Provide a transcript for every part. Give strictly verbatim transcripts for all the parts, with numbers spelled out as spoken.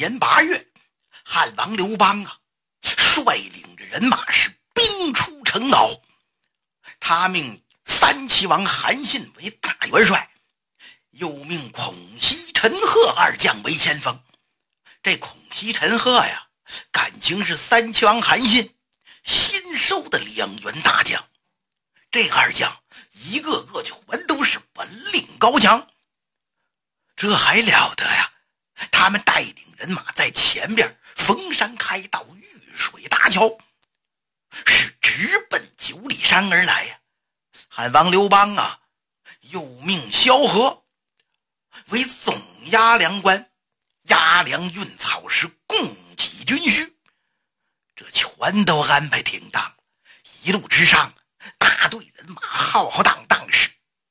年八月，汉王刘邦啊，率领着人马是兵出城敖。他命三齐王韩信为大元帅，又命孔熙、陈赫二将为先锋。这孔熙、陈赫呀，感情是三齐王韩信新收的两员大将。这二将一个个全都是本领高强，这还了得呀！他们带领人马在前边逢山开道，遇水搭桥，是直奔九里山而来呀。汉王刘邦啊，又命萧何为总押粮官，押粮运草时供给军需，这全都安排停当。一路之上，大队人马浩浩荡荡是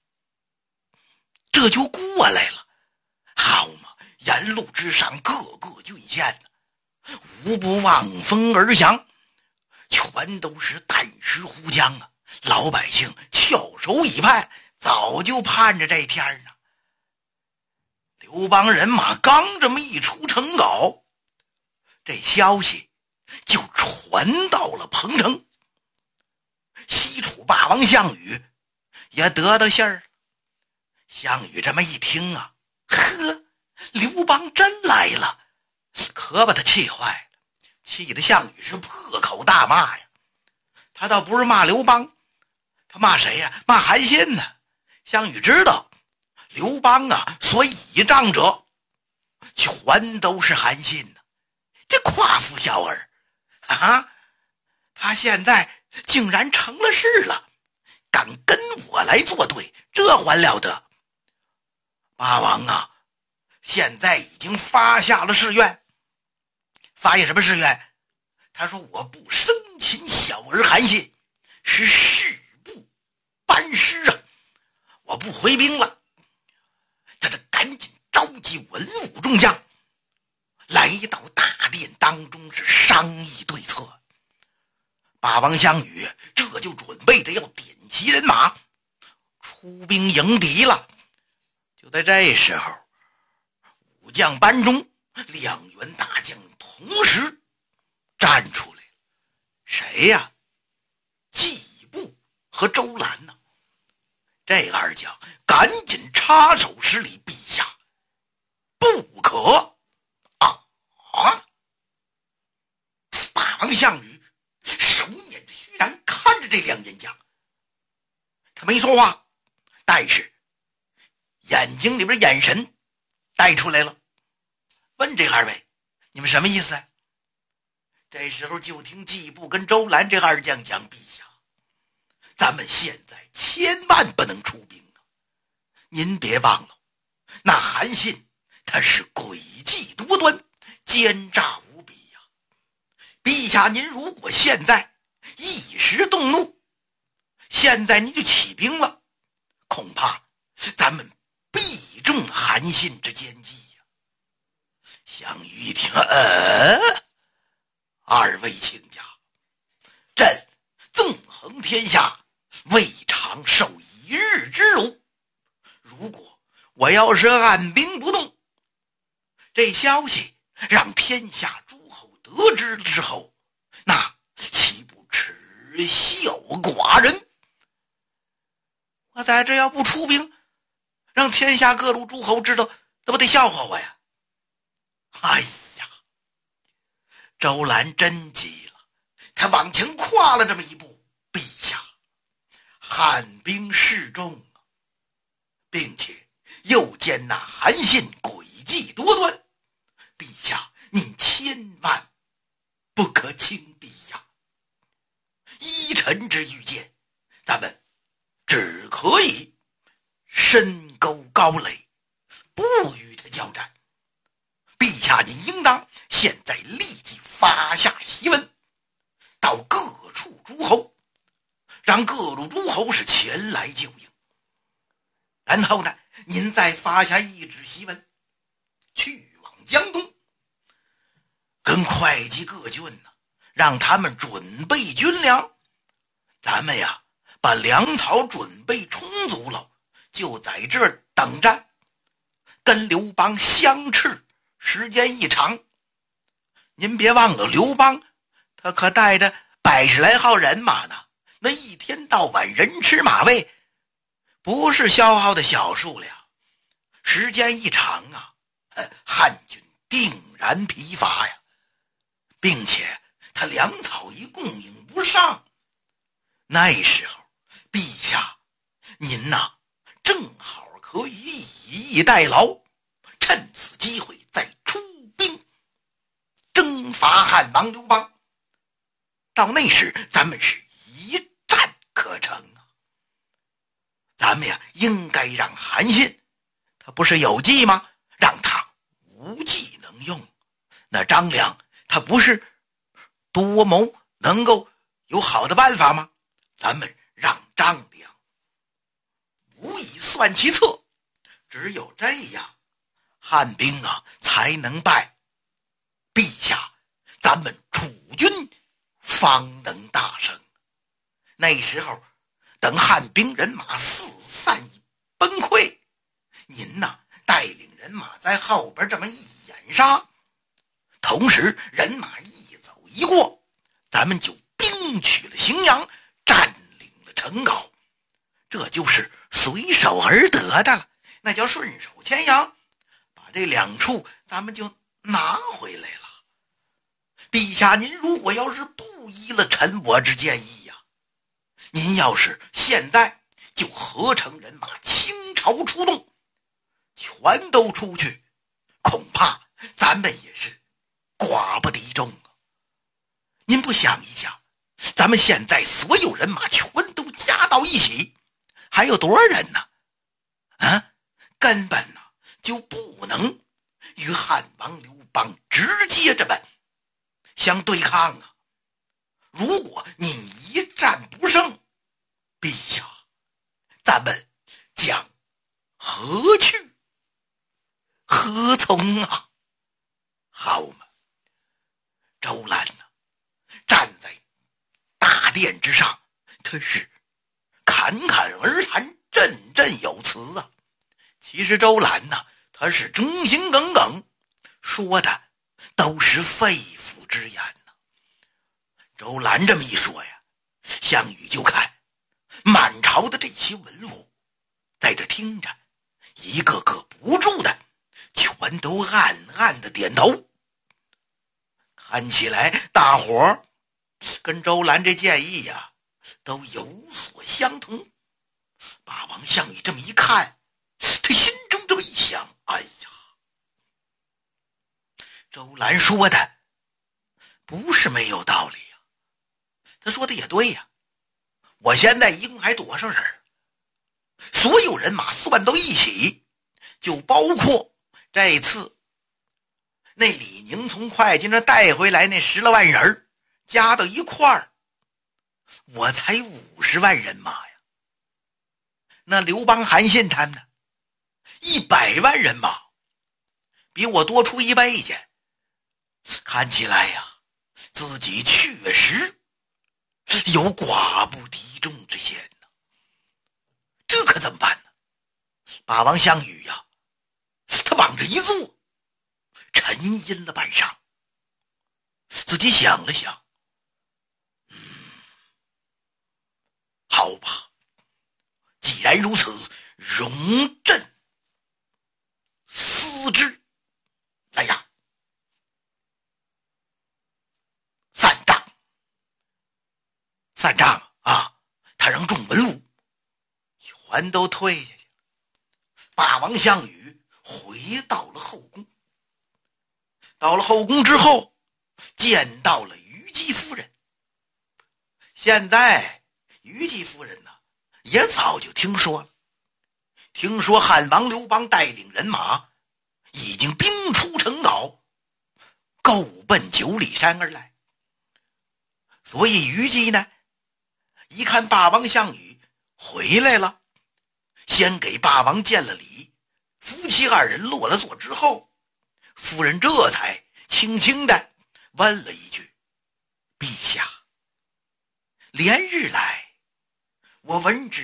这就过来了。好嘛，沿路之上各个郡县呢，无不望风而降，全都是弹石呼江啊！老百姓翘首以盼，早就盼着这天呢。刘邦人马刚这么一出城敖，这消息就传到了彭城。西楚霸王项羽也得到信儿。项羽这么一听啊，呵，刘邦真来了，可把他气坏了，气得项羽是破口大骂呀。他倒不是骂刘邦，他骂谁呀？骂韩信呢。项羽知道刘邦啊所倚仗者全都是韩信呢，这夸父小儿啊，他现在竟然成了事了，敢跟我来作对，这还了得！霸王啊，现在已经发下了誓愿。发下什么誓愿？他说我不生擒小儿韩信，是誓不班师啊，我不回兵了。他这赶紧召集文武众将，来到大殿当中是商议对策。霸王项羽这就准备着要点齐人马出兵迎敌了。就在这时候，武将班中两员大将同时站出来。谁呀？季布和周兰呢、啊？这二将赶紧插手施礼，陛下不可啊啊！霸王项羽手捻着虚髯，看着这两员将，他没说话，但是眼睛里边眼神带出来了，问这二位，你们什么意思啊？这时候就听季布跟周兰这二将讲，陛下，咱们现在千万不能出兵啊！您别忘了，那韩信他是诡计多端，奸诈无比呀、啊！陛下您如果现在一时动怒，现在您就起兵了，恐怕咱们必中韩信之奸计呀、啊！项羽一听，呃，二位请假，朕纵横天下，未尝受一日之辱。如果我要是按兵不动，这消息让天下诸侯得知之后，那岂不耻笑寡人？我在这要不出兵，让天下各路诸侯知道，那不得笑话我呀？哎呀，周兰真急了，他往前跨了这么一步，陛下，汉兵势众啊，并且又见那韩信诡计多端，陛下您千万不可轻敌呀！依臣之预见，咱们只可以深沟高垒，不与他交战。陛下您应当现在立即发下檄文，到各处诸侯，让各路诸侯是前来救应。然后呢，您再发下一纸檄文，去往江东，跟会稽各郡呢，让他们准备军粮。咱们呀，把粮草准备充足了，就在这儿等着，跟刘邦相持，时间一长， 您别忘了，刘邦他可带着百十来号人马呢，那一天到晚人吃马喂，不是消耗的小数量。时间一长啊，汉军定然疲乏呀，并且他粮草一供应不上。那时候陛下您呐，正好可以以逸待劳，趁此机会再出兵征伐汉王刘邦。到那时咱们是一战可成啊！咱们呀，应该让韩信，他不是有计吗？让他无计能用。那张良他不是多谋，能够有好的办法吗？咱们让张良无以算其策，只有这样，汉兵啊才能败。陛下，咱们楚军方能大胜。那时候等汉兵人马四散一崩溃，您呐带领人马在后边这么一掩杀，同时人马一走一过，咱们就兵取了荥阳，占领了成皋，这就是随手而得的了，那叫顺手牵羊，把这两处咱们就拿回来了。陛下您如果要是不依了臣我之建议呀、啊，您要是现在就合成人马倾巢出动，全都出去，恐怕咱们也是寡不敌众啊。您不想一想，咱们现在所有人马全都加到一起，还有多少人呢？啊，根本呢就不能与汉王刘邦直接这么相对抗啊！如果你一战不胜，陛下，咱们将何去何从啊？好嘛，周兰呢、啊，站在大殿之上，他是侃侃而谈，振振有词啊。其实周兰呢、啊，他是忠心耿耿，说的都是肺腑之言呢、啊。周兰这么一说呀，项羽就看满朝的这些文武在这听着，一个个不住的全都暗暗的点头。看起来大伙儿跟周兰这建议呀、啊，都有所相同。霸王项羽这么一看，他心中这么一想，哎呀，周兰说的不是没有道理呀、啊，他说的也对呀、啊。我现在一共还多少人？所有人马算到一起，就包括这次那李宁从会稽那带回来那十来万人，加到一块儿，我才五十万人马呀。那刘邦韩信他们呢，一百万人马，比我多出一倍去。看起来呀，自己确实有寡不敌众之嫌呢。这可怎么办呢？霸王项羽呀、啊，他往这一坐，沉吟了半晌，自己想了想，嗯，好吧，既然如此，容朕思之。来呀，散帐！散帐啊！他让众文武全都退下去。霸王项羽回到了后宫。到了后宫之后，见到了虞姬夫人。现在虞姬夫人呢，也早就听说了，听说汉王刘邦带领人马已经兵出城皋，够奔九里山而来。所以虞姬呢，一看霸王项羽回来了，先给霸王见了礼，夫妻二人落了座之后，夫人这才轻轻地问了一句：陛下，连日来我闻之